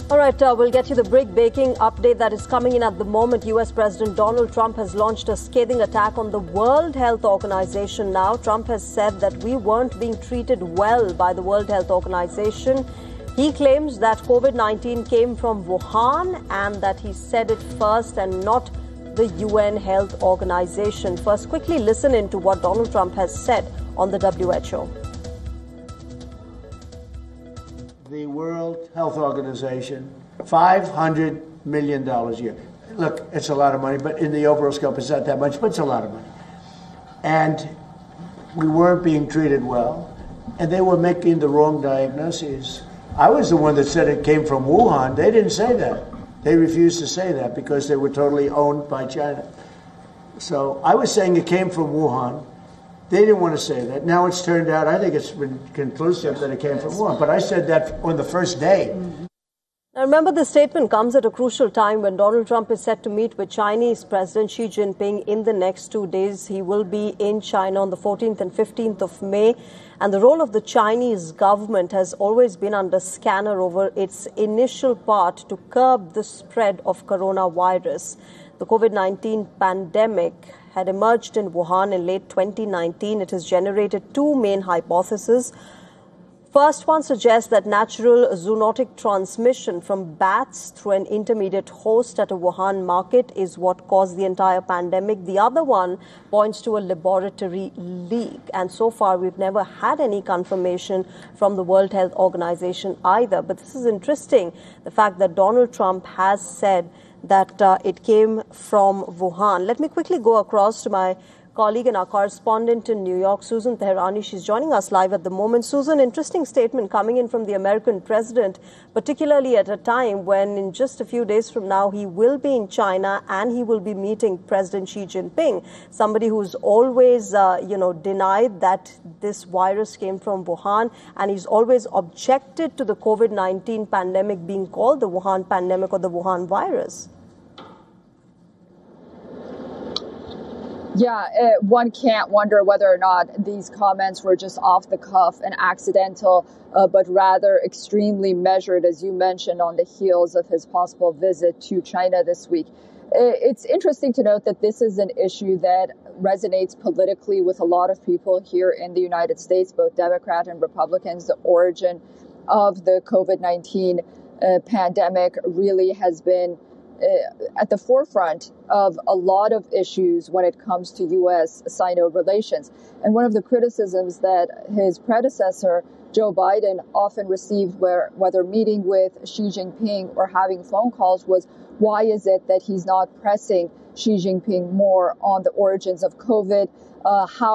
All right, we'll get you the brick-breaking update that is coming in at the moment. U.S. President Donald Trump has launched a scathing attack on the World Health Organization now. Trump has said that we weren't being treated well by the World Health Organization. He claims that COVID-19 came from Wuhan and that he said it first and not the UN Health Organization. First, quickly listen into what Donald Trump has said on the WHO. The World Health Organization, $500 million a year. Look, it's a lot of money, but in the overall scope, it's not that much, but it's a lot of money. And we weren't being treated well, and they were making the wrong diagnoses. I was the one that said it came from Wuhan. They didn't say that. They refused to say that because they were totally owned by China. So I was saying it came from Wuhan. They didn't want to say that. Now it's turned out, I think it's been conclusive that it came from Wuhan. But I said that on the first day. Now remember, this statement comes at a crucial time when Donald Trump is set to meet with Chinese President Xi Jinping in the next 2 days. He will be in China on the 14th and 15th of May. And the role of the Chinese government has always been under scanner over its initial part to curb the spread of coronavirus. The COVID-19 pandemic had emerged in Wuhan in late 2019. It has generated two main hypotheses. First one suggests that natural zoonotic transmission from bats through an intermediate host at a Wuhan market is what caused the entire pandemic. The other one points to a laboratory leak. And so far, we've never had any confirmation from the World Health Organization either. But this is interesting, the fact that Donald Trump has said that it came from Wuhan. Let me quickly go across to my colleague and our correspondent in New York, Susan Teherani. She's joining us live at the moment. Susan, interesting statement coming in from the American president, particularly at a time when in just a few days from now, he will be in China and he will be meeting President Xi Jinping, somebody who's always, denied that this virus came from Wuhan. And he's always objected to the COVID-19 pandemic being called the Wuhan pandemic or the Wuhan virus. Yeah, one can't wonder whether or not these comments were just off the cuff and accidental, but rather extremely measured, as you mentioned, on the heels of his possible visit to China this week. It's interesting to note that this is an issue that resonates politically with a lot of people here in the United States, both Democrat and Republicans. The origin of the COVID-19 pandemic really has been at the forefront of a lot of issues when it comes to U.S.-Sino relations. And one of the criticisms that his predecessor, Joe Biden, often received, whether meeting with Xi Jinping or having phone calls, was why is it that he's not pressing Xi Jinping more on the origins of COVID, how